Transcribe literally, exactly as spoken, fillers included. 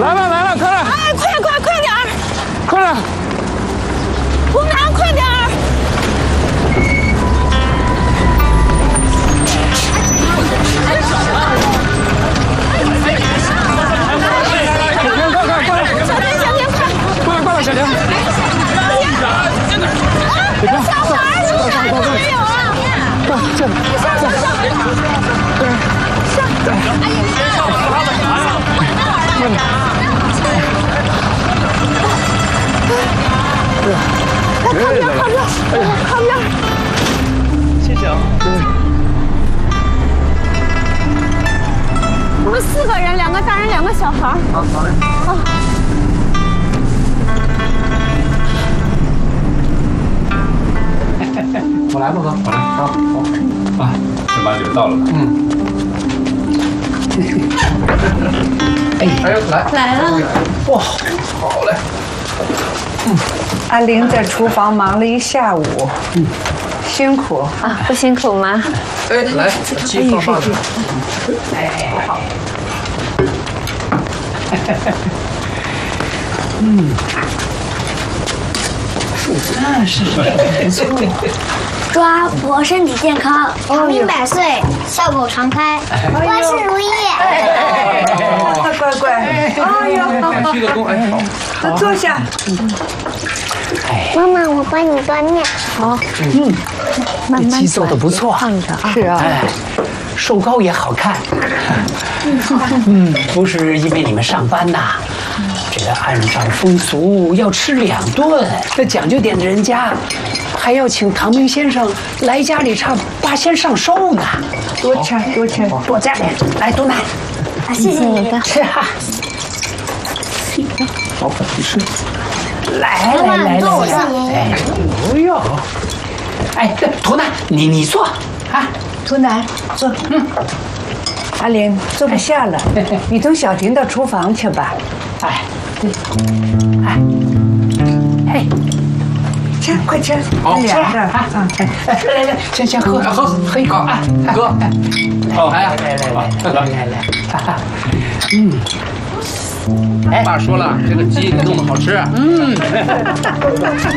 来了来了，快来！ 哎，快快快点儿！ 快来！ 红男，快点儿！ 小田，小田，快！过来，过来，小田！ 啊，小孩儿，你看看没有啊？ 过来，这里。 上上上！对，上！哎呀， 过来。 靠边，靠边，靠边！ 谢谢啊。 我们四个人，两个大人，两个小孩。 好，好嘞。 好。 我来吧，哥，我来。好，好。啊， 十八九到了。 嗯。哎，哎呦，来。 来了。 哇，好嘞。 嗯，阿玲在厨房忙了一下午，嗯，辛苦啊，不辛苦吗？ 哎，来，鸡放放。 哎，好。嗯，那是不错。 祝阿婆身体健康，长命百岁，笑口常开，万事如意。 乖乖乖，哎呦， 鞠个躬，哎，好， 那坐下。 妈妈，我帮你端面。 好， 嗯， 慢慢鸡做的不错， 放着啊。 是啊，哎，瘦高也好看。嗯，不是因为你们上班呐，这个按照风俗要吃两顿，这讲究点的人家，还要请唐明先生来家里唱八仙上寿呢。 多吃多吃， 多加点，来多拿。 啊，谢谢你哥。 吃啊！ 好，你吃。 来来来来来，哎，不用。哎，图南，你你坐啊， 图南坐。嗯，阿玲坐不下了，你同小婷到厨房去吧。 哎，对，哎，嘿， 吃，快吃， 好， 吃了啊！啊， 来来来，先先喝， 喝喝一口啊， 哥，好， 来来来来来来来，嗯。 爸说了，这个鸡你弄得好吃。嗯。